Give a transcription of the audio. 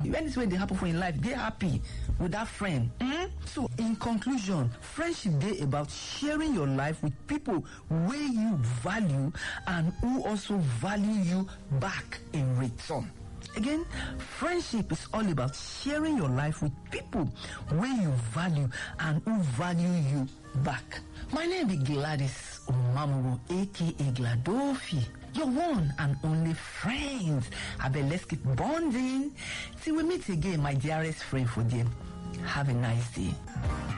happy. Anything wey dey happen for in life, dey happy with that friend. So in conclusion, friendship dey about sharing your life with people wey you value and who also value you back in return. Again, friendship is all about sharing your life with people wey you value and who value you back. My name is Gladys Omamuwo, aka Gladofi, your one and only friend. Let's keep bonding till we meet again, my dearest friend for them. Have a nice day.